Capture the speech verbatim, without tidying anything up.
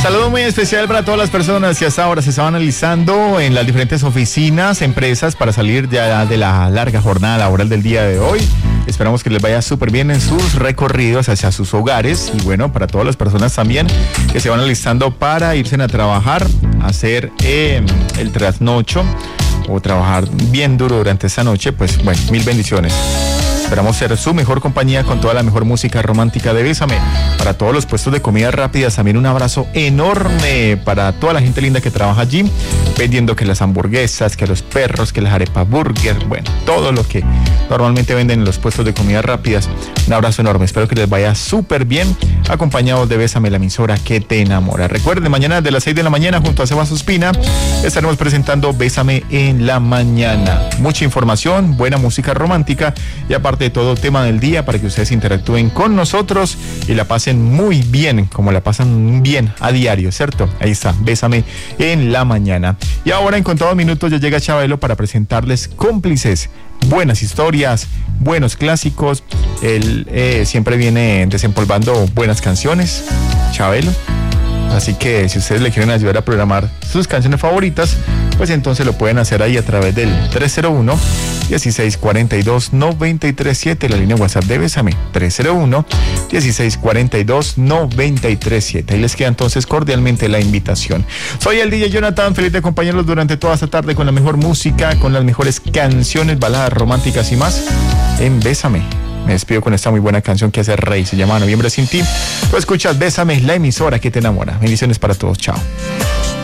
Saludo muy especial para todas las personas que hasta ahora se estaban analizando en las diferentes oficinas, empresas para salir ya de la larga jornada laboral del día de hoy. Esperamos que les vaya súper bien en sus recorridos hacia sus hogares y bueno, para todas las personas también que se van alistando para irse a trabajar, hacer eh, el trasnocho o trabajar bien duro durante esta noche, pues bueno, mil bendiciones. Esperamos ser su mejor compañía con toda la mejor música romántica de Bésame. Para todos los puestos de comidas rápidas, también un abrazo enorme para toda la gente linda que trabaja allí, vendiendo que las hamburguesas, que los perros, que las arepas burger, bueno, todo lo que normalmente venden en los puestos de comidas rápidas. Un abrazo enorme, espero que les vaya súper bien, acompañados de Bésame, la emisora que te enamora. Recuerden, mañana de las seis de la mañana, junto a Sebas Ospina, estaremos presentando Bésame en la mañana. Mucha información, buena música romántica y aparte de todo, tema del día para que ustedes interactúen con nosotros y la pasen muy bien, como la pasan bien a diario, ¿cierto? Ahí está, Bésame en la mañana. Y ahora en contados minutos ya llega Chabelo para presentarles Cómplices. Buenas historias, buenos clásicos. Él eh, siempre viene desempolvando buenas canciones, Chabelo. Así que si ustedes le quieren ayudar a programar sus canciones favoritas, pues entonces lo pueden hacer ahí a través del tres cero uno, dieciséis cuarenta y dos, noventa y tres siete, la línea WhatsApp de Bésame, tres cero uno, dieciséis cuarenta y dos, noventa y tres siete. Ahí les queda entonces cordialmente la invitación. Soy el D J Jonathan, feliz de acompañarlos durante toda esta tarde con la mejor música, con las mejores canciones, baladas románticas y más en Bésame. Me despido con esta muy buena canción que hace Rey, se llama Noviembre sin ti. Tú escuchas Bésame, la emisora que te enamora. Bendiciones para todos, chao.